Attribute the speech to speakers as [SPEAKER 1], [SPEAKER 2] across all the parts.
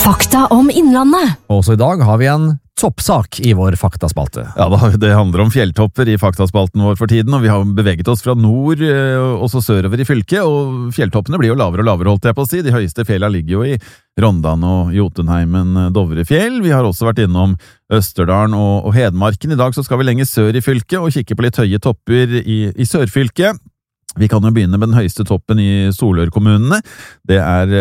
[SPEAKER 1] Fakta om Innlandet.
[SPEAKER 2] Også i dag har vi en toppsak i vår faktaspalte.
[SPEAKER 3] Ja, det handler om fjelltopper i faktaspalten vår for tiden, og vi har beveget oss fra nord og så sørover i fylket, og fjelltoppene blir jo lavere og lavere, holdt jeg på å si. De høyeste fjellene ligger jo i Rondane og Jotunheimen, Dovrefjell. Vi har også vært innom Østerdalen og Hedmarken. I dag så skal vi lenger sør i fylket og kikke på litt høye topper i sørfylket. Vi kan jo begynne med den høyeste toppen i Solør-kommunene. Det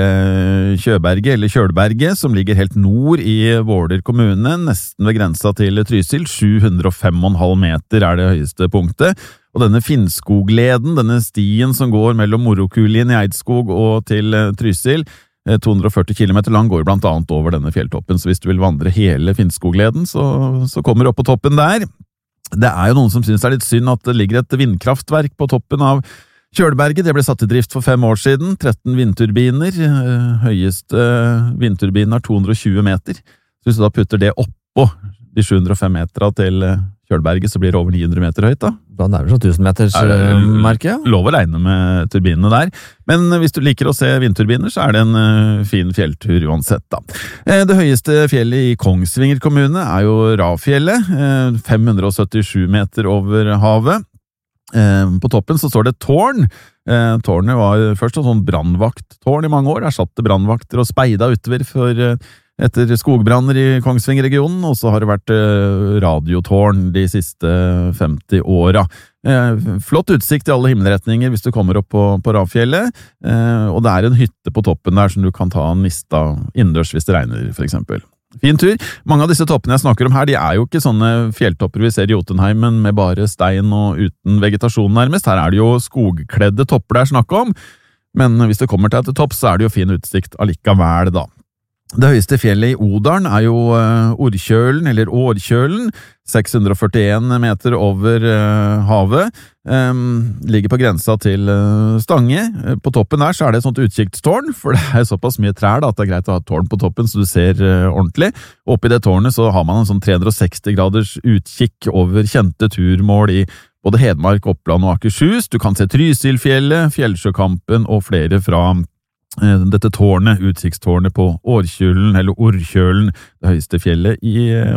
[SPEAKER 3] Kjøberget, eller Kjølberget, som ligger helt nord i Våler kommune, nesten ved grensa til Trysil. 705,5 meter det høyeste punktet. Og denne Finnskogleden, denne stien som går mellom Morokulien i Eidskog og til Trysil, 240 kilometer lang, går blant annet over denne fjelltoppen. Så hvis du vil vandre hele Finnskogleden, så kommer du opp på toppen der. Det jo noen som synes det litt synd at det ligger et vindkraftverk på toppen av Kjølberget. Det ble satt i drift for 5 år siden. 13 vindturbiner. Høyeste vindturbinen 220 meter. Så hvis du da putter det oppå de 705 meterne til Kjølberget, så blir det over 900 meter høyt da.
[SPEAKER 2] Da nærmer det 1000 meters merke.
[SPEAKER 3] Lov å regne med turbinene der. Men hvis du liker å se vindturbiner, så det en fin fjelltur uansett da. Det høyeste fjellet i Kongsvinger kommune jo Rafjellet, 577 meter over havet. På toppen så står det tårn. Tårnet var først en sånn brannvakttårn i mange år. Der satt det brannvakter og speida utover etter skogbranner i Kongsvinger-regionen, og så har det vært radiotårn de siste 50 åra. Flott utsikt i alle himmelretninger hvis du kommer opp på Rafjellet, og det en hytte på toppen der som du kan ta en nista innendørs hvis det regner, for eksempel. Fin tur. Mange av disse toppene jeg snakker om her, de jo ikke sånne fjelltopper vi ser i Jotunheimen med bare stein og uten vegetasjon nærmest. Her det jo skogkledde topper det snakk om, men hvis det kommer til topp, så det jo fin utsikt allikevel da. Det høyeste fjellet i Odalen jo Orkjølen, eller Årkjølen, 641 meter over havet, ligger på grensa til Stange. På toppen der så det et sånt utkiktstårn, for det såpass mye trær da, at det greit å ha et tårn på toppen så du ser ordentlig. Oppi det tårnet så har man en sånn 360 graders utkikk over kjente turmål i både Hedmark, Oppland og Akershus. Du kan se Trysilfjellet, Fjellsjøkampen og flere fra dette tårnet, utsiktstårnet på Årkjølen, eller Orkjølen, det høyeste fjellet i